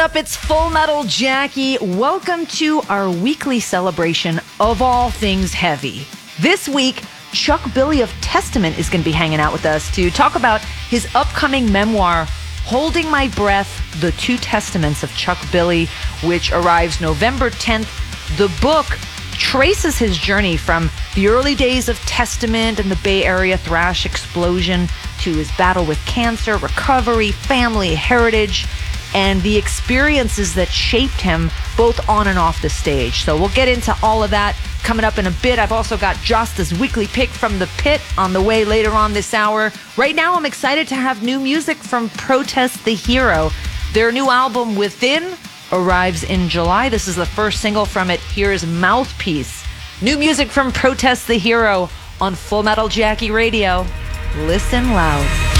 Up, it's Full Metal Jackie. Welcome to our weekly celebration of all things heavy. This week, Chuck Billy of Testament is going to be hanging out with us to talk about his upcoming memoir, Holding My Breath, The Two Testaments of Chuck Billy, which arrives November 10th. The book traces his journey from the early days of Testament and the Bay Area thrash explosion to his battle with cancer, recovery, family, heritage, and the experiences that shaped him both on and off the stage. So we'll get into all of that coming up in a bit. I've also got Josta's weekly pick from the pit on the way later on this hour. Right now, I'm excited to have new music from Protest the Hero. Their new album, Within, arrives in July. This is the first single from it. Here's Mouthpiece. New music from Protest the Hero on Full Metal Jackie Radio. Listen loud.